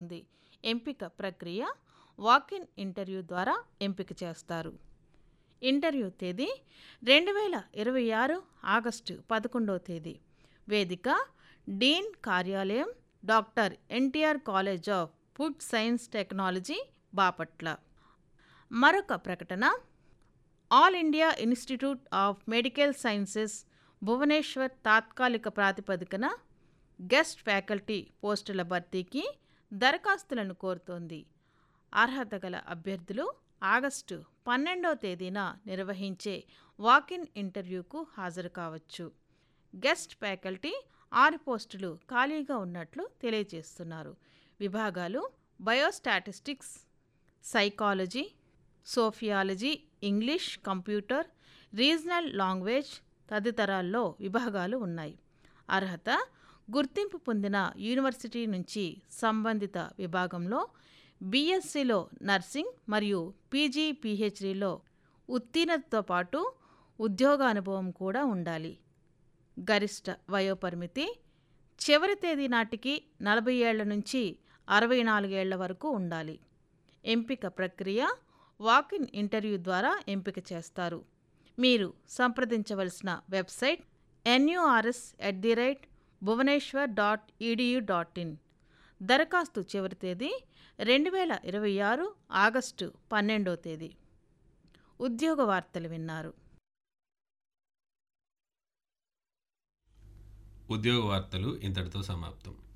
ఉంటుంది. ఎంపిక ప్రక్రియ వాకిన్ ఇంటర్వ్యూ ద్వారా ఎంపిక చేస్తారు. ఇంటర్వ్యూ తేదీ 2026 ఆగస్టు 11వ తేదీ. వేదిక డీన్ కార్యాలయం, doctor NTR college of food science technology, Bapatla. మరొక ప్రకటన, all India institute of medical sciences Bhubaneswar తాత్కాలిక ప్రాతిపదికన గెస్ట్ ఫ్యాకల్టీ పోస్టుల భర్తీకి దరఖాస్తులను కోరుతోంది. అర్హత గల అభ్యర్థులు ఆగస్టు 12వ తేదీన నిర్వహించే వాకిన్ ఇంటర్వ్యూకు హాజరు కావచ్చు. గెస్ట్ ఫ్యాకల్టీ 6 పోస్టులు ఖాళీగా ఉన్నట్లు తెలియజేస్తున్నారు. విభాగాలు biostatistics, psychology, సోఫియాలజీ, English, computer, regional language తదితరాల్లో విభాగాలు ఉన్నాయి. అర్హత గుర్తింపు పొందిన యూనివర్సిటీ నుంచి సంబంధిత విభాగంలో బీఎస్సీలో నర్సింగ్ మరియు పీజీ, పీహెచ్డీలో ఉత్తీర్ణతతో పాటు ఉద్యోగానుభవం కూడా ఉండాలి. గరిష్ట వయోపరిమితి చివరి తేదీ నాటికి 40 ఏళ్ల నుంచి 64 ఏళ్ల వరకు ఉండాలి. ఎంపిక ప్రక్రియ వాకిన్ ఇంటర్వ్యూ ద్వారా ఎంపిక చేస్తారు. మీరు సంప్రదించవలసిన వెబ్సైట్ nurs@bhubaneswar.edu.in. దరఖాస్తు చివరి తేదీ 2026 ఆగస్టు 12వ తేదీ. ఉద్యోగ వార్తలు విన్నారు. ఉద్యోగ వార్తలు ఇంతటితో సమాప్తం.